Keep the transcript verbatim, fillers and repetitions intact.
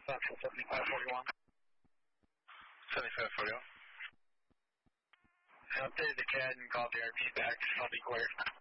Central seventy-five forty-one. seventy-five forty-one. I updated the C A D and called the R P back. I'll be clear.